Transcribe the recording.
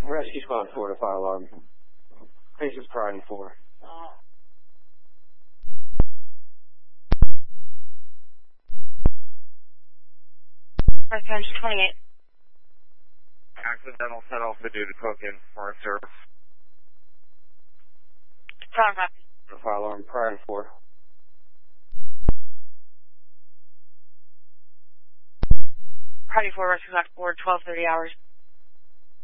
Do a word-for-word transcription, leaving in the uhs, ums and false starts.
Rescue Squad four to fire alarm. Faces Pride and four. Rescue twenty-eight. Accidental set off the due to coke-in for our service. Front copy. Fire alarm, Pride and four. Party four, Rescue Squad four, twelve thirty hours.